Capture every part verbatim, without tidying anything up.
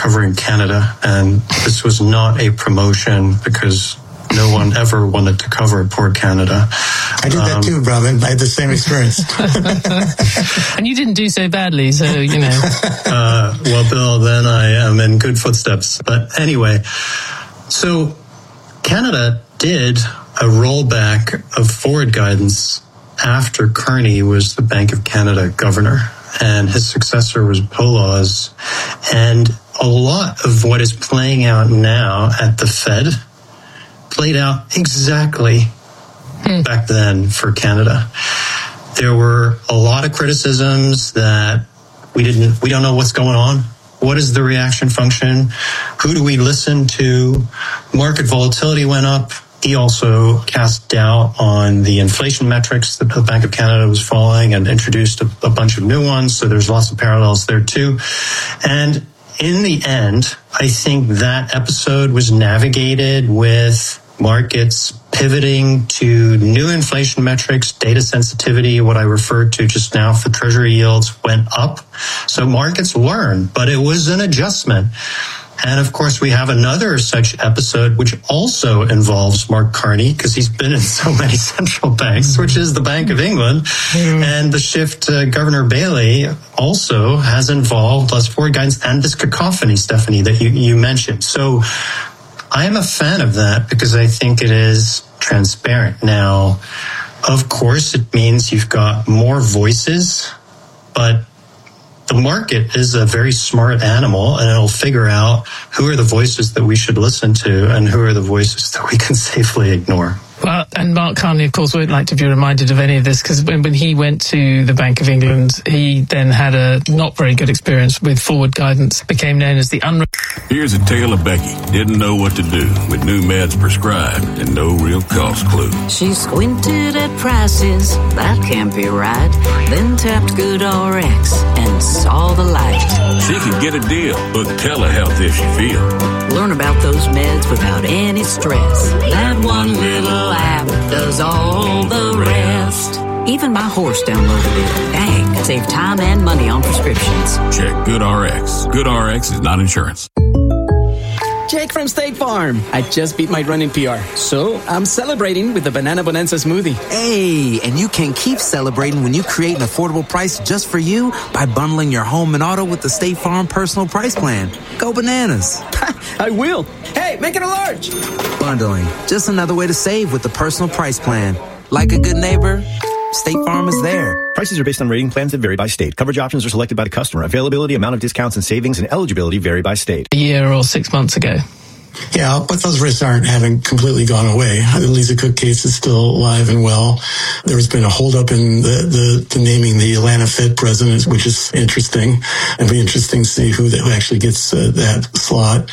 covering Canada, and this was not a promotion because no one ever wanted to cover poor Canada. I did that um, too, Robin. I had the same experience. And you didn't do so badly, so, you know. Uh, well, Bill, then I am in good footsteps. But anyway, so Canada did a rollback of forward guidance after Carney was the Bank of Canada governor, and his successor was Poloz. And a lot of what is playing out now at the Fed played out exactly hmm. back then for Canada. There were a lot of criticisms that we didn't, we don't know what's going on. What is the reaction function? Who do we listen to? Market volatility went up. He also cast doubt on the inflation metrics that the Bank of Canada was following and introduced a, a bunch of new ones. So there's lots of parallels there too. And in the end, I think that episode was navigated with markets pivoting to new inflation metrics, data sensitivity, what I referred to just now for treasury yields went up. So markets learned, but it was an adjustment. And of course, we have another such episode, which also involves Mark Carney, because he's been in so many central banks, which is the Bank of England. Mm. And the shift to Governor Bailey also has involved less forward guidance and this cacophony, Stephanie, that you, you mentioned. So I am a fan of that because I think it is transparent. Now, of course, it means you've got more voices, but the market is a very smart animal, and it'll figure out who are the voices that we should listen to and who are the voices that we can safely ignore. Well, and Mark Carney, of course, won't like to be reminded of any of this, because when, when he went to the Bank of England, he then had a not very good experience with forward guidance, became known as the unre... Here's a tale of Becky. Didn't know what to do with new meds prescribed and no real cost clue. She squinted at prices, that can't be right. Then tapped GoodRx and saw the light. She could get a deal, book telehealth if she feels. Learn about those meds without any stress. That one little app does all the rest. Even my horse downloaded it. Dang, save time and money on prescriptions. Check GoodRx. GoodRx is not insurance. Jake from State Farm. I just beat my running P R, so I'm celebrating with the Banana Bonanza smoothie. Hey, and you can keep celebrating when you create an affordable price just for you by bundling your home and auto with the State Farm Personal Price Plan. Go bananas. I will. Hey, make it a large. Bundling, just another way to save with the Personal Price Plan. Like a good neighbor, State Farm is there. Prices are based on rating plans that vary by state. Coverage options are selected by the customer. Availability, amount of discounts and savings, and eligibility vary by state. A year or six months ago. Yeah, but those risks aren't haven't completely gone away. The Lisa Cook case is still alive and well. There's been a holdup in the, the, the naming the Atlanta Fed president, which is interesting. It'll be interesting to see who, who actually gets uh, that slot.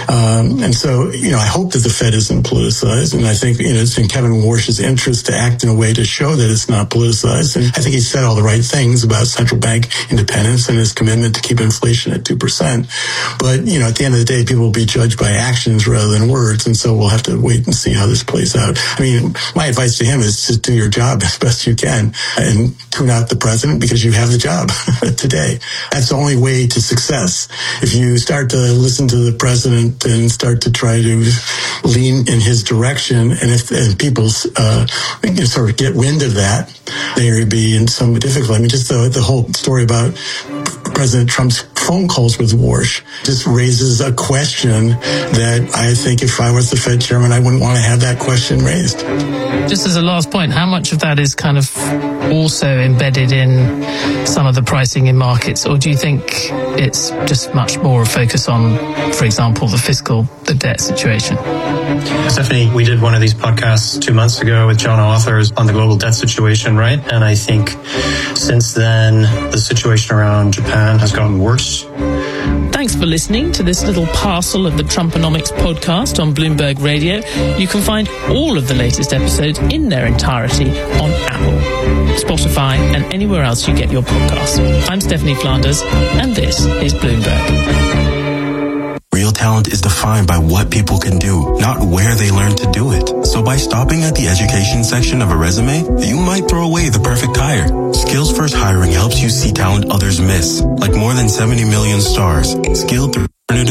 Um, and so, you know, I hope that the Fed isn't politicized. And I think, you know, it's in Kevin Warsh's interest to act in a way to show that it's not politicized. And I think he said all the right things about central bank independence and his commitment to keep inflation at two percent. But, you know, at the end of the day, people will be judged by action rather than words, and so we'll have to wait and see how this plays out. I mean, my advice to him is to do your job as best you can and tune out the president because you have the job today. That's the only way to success. If you start to listen to the president and start to try to lean in his direction, and if and people uh, sort of get wind of that, they would be in some difficulty. I mean, just the, the whole story about President Trump's phone calls with Warsh just raises a question that I think if I was the Fed chairman, I wouldn't want to have that question raised. Just as a last point, how much of that is kind of also embedded in some of the pricing in markets, or do you think it's just much more a focus on, for example, the fiscal, the debt situation? Stephanie, we did one of these podcasts two months ago with John Authors on the global debt situation, right? And I think since then, the situation around Japan has gotten worse. Thanks for listening to this little parcel of the Trumponomics podcast on Bloomberg Radio. You can find all of the latest episodes in their entirety on Apple, Spotify, and anywhere else you get your podcasts. I'm Stephanie Flanders, and this is Bloomberg. Real talent is defined by what people can do, not where they learn to do it. So by stopping at the education section of a resume, you might throw away the perfect hire. Skills First Hiring helps you see talent others miss, like more than seventy million stars. Skilled through